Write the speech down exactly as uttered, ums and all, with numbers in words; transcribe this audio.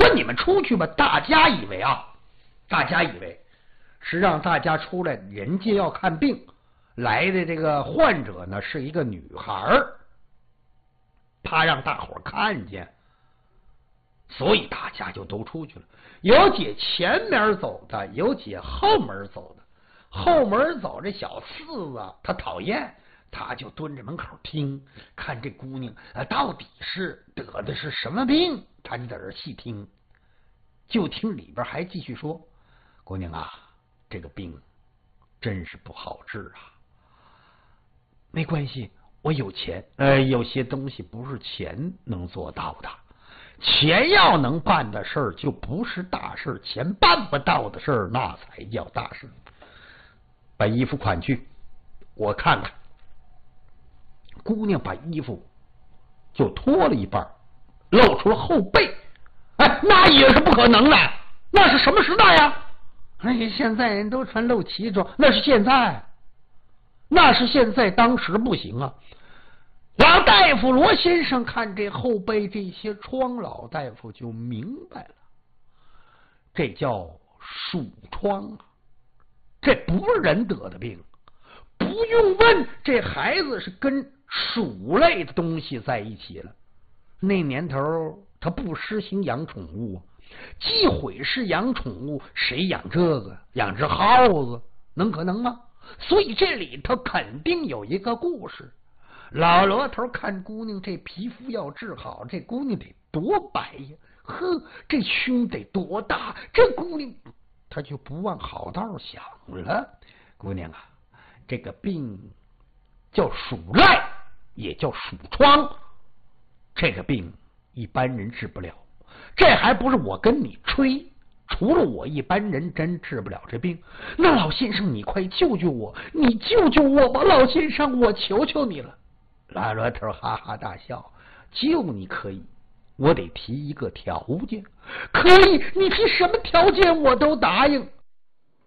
说你们出去吧，大家以为啊，大家以为是让大家出来，人家要看病来的这个患者呢是一个女孩，怕让大伙看见，所以大家就都出去了。有姐前面走的，有姐后门走的。后门走这小四子他讨厌，他就蹲着门口听，看这姑娘啊到底是得的是什么病，他就在这细听。就听里边还继续说：“姑娘啊，这个病真是不好治啊。没关系，我有钱。呃，有些东西不是钱能做到的。钱要能办的事儿，就不是大事；钱办不到的事儿，那才叫大事。把衣服款去，我看看。”姑娘把衣服就脱了一半，露出了后背。哎，那也是不可能的，那是什么时代呀？哎，现在人都穿露脐装，那是现在，那是现在，当时不行啊。老大夫罗先生看这后背这些疮，老大夫就明白了，这叫鼠疮啊，这不是人得的病。不用问，这孩子是跟鼠类的东西在一起了。那年头他不实行养宠物，忌讳是养宠物，谁养这个？养只耗子能可能吗？所以这里头肯定有一个故事。老罗头看姑娘这皮肤要治好，这姑娘得多白呀，呵，这胸得多大，这姑娘他就不往好道想了。姑娘啊，这个病叫鼠赖，也叫鼠疮，这个病一般人治不了，这还不是我跟你吹，除了我一般人真治不了这病。那老先生你快救救我，你救救我吧，老先生，我求求你了。老罗头哈哈大笑：“救你可以，我得提一个条件。”可以，你提什么条件我都答应。